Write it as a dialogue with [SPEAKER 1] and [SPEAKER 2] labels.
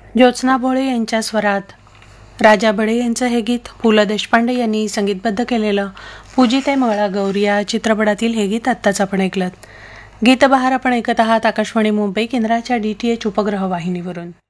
[SPEAKER 1] ज्योत्स्ना भोळे यांच्या स्वरात राजा बडे यांचं हे गीत पु ल देशपांडे यांनी संगीतबद्ध केलेलं पूजिते मंगळागौर या चित्रपटातील हे गीत आत्ताच आपण ऐकलं. गीतबहार आपण ऐकत आहात आकाशवाणी मुंबई केंद्राच्या DTH उपग्रह वाहिनीवरून.